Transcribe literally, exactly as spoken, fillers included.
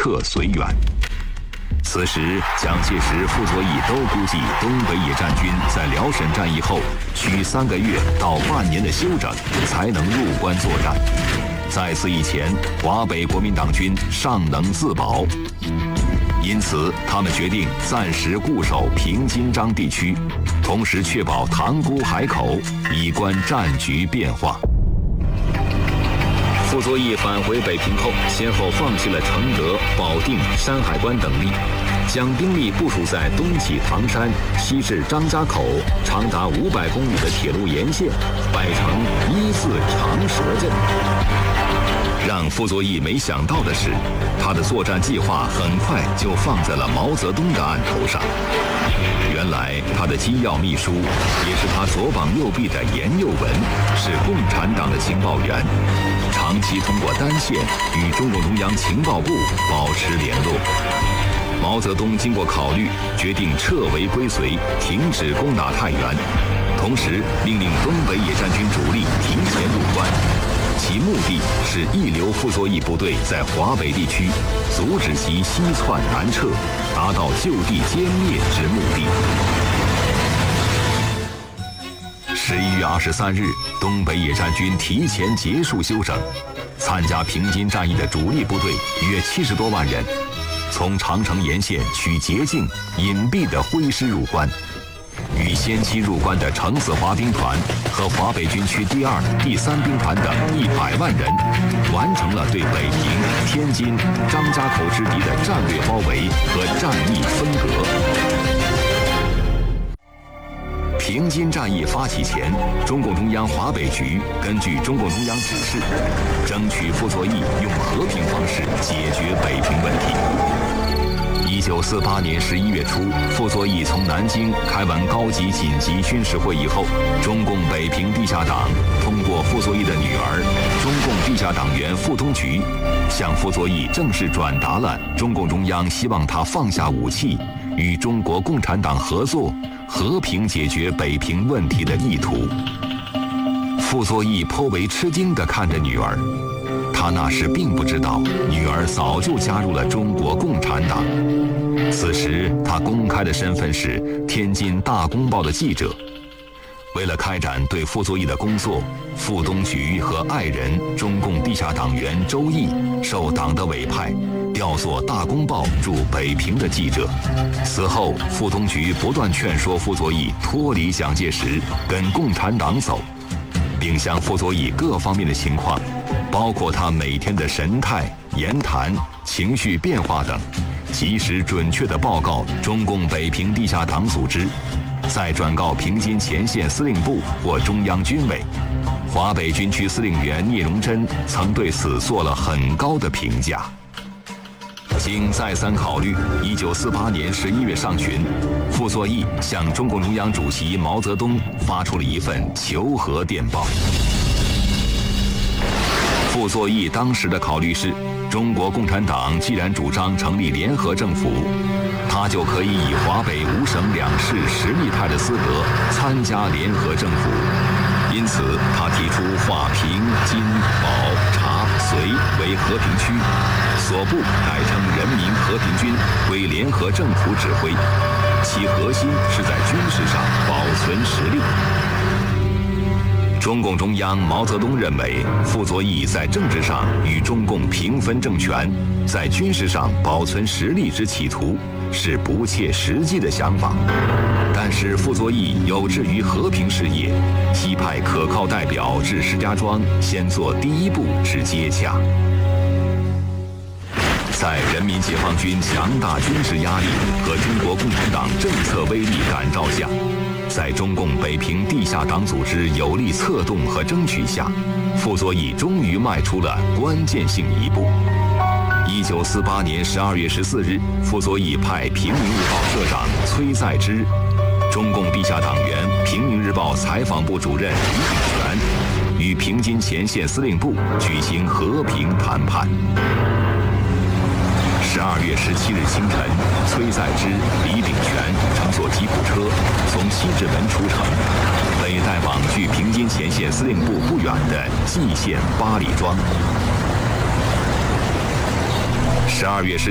撤绥远。此时，蒋介石、傅作义都估计东北野战军在辽沈战役后需三个月到半年的休整，才能入关作战。在此以前，华北国民党军尚能自保，因此他们决定暂时固守平津漳地区，同时确保塘沽海口，以观战局变化。傅作义返回北平后，先后放弃了承德、保定、山海关等地，将兵力部署在东起唐山、西至张家口，长达五百公里的铁路沿线，摆成一字长蛇阵。让傅作义没想到的是，他的作战计划很快就放在了毛泽东的案头上。原来他的机要秘书，也是他左膀右臂的严幼文，是共产党的情报员，长期通过单线与中共中央情报部保持联络。毛泽东经过考虑，决定撤围归绥，停止攻打太原，同时命令东北野战军主力提前入关，其目的是抑留傅作义部队在华北地区，阻止其西窜南撤，达到就地歼灭之目的。十一月二十三日，东北野战军提前结束休整，参加平津战役的主力部队约七十多万人，从长城沿线取捷径，隐蔽地挥师入关。与先期入关的程子华兵团和华北军区第二、第三兵团等一百万人，完成了对北平、天津、张家口之敌的战略包围和战役分隔。平津战役发起前，中共中央华北局根据中共中央指示，争取傅作义用和平方式解决北平问题。一九四八年十一月初，傅作义从南京开完高级紧急军事会议后，中共北平地下党通过傅作义的女儿、中共地下党员傅东菊，向傅作义正式转达了中共中央希望他放下武器，与中国共产党合作，和平解决北平问题的意图。傅作义颇为吃惊地看着女儿，他那时并不知道女儿早就加入了中国共产党。此时他公开的身份是天津大公报的记者。为了开展对傅作义的工作，傅东菊和爱人中共地下党员周毅受党的委派，调做大公报驻北平的记者。此后，傅东菊不断劝说傅作义脱离蒋介石，跟共产党走，并向傅作义各方面的情况，包括他每天的神态、言谈、情绪变化等，及时准确地报告中共北平地下党组织，再转告平津前线司令部或中央军委。华北军区司令员聂荣臻曾对此做了很高的评价。经再三考虑，一九四八年十一月上旬，傅作义向中共中央主席毛泽东发出了一份求和电报。傅作义当时的考虑是，中国共产党既然主张成立联合政府，他就可以以华北五省两市实力派的资格参加联合政府。因此，他提出划平津、保、察、绥为和平区，所部改称人民和平军，归联合政府指挥，其核心是在军事上保存实力。中共中央毛泽东认为，傅作义在政治上与中共平分政权，在军事上保存实力之企图是不切实际的想法。但是傅作义有志于和平事业，期派可靠代表至石家庄，先做第一步之接洽。在人民解放军强大军事压力和中国共产党政策威力感召下，在中共北平地下党组织有力策动和争取下，傅作义终于迈出了关键性一步。一九四八年十二月十四日，傅作义派《平民日报》社长崔在之、中共地下党员《平民日报》采访部主任李炳全与平津前线司令部举行和平谈判。十二月十七日清晨，崔在之、李炳全乘坐吉普车从西直门出城，被带往距平津前线司令部不远的蓟县八里庄。十二月十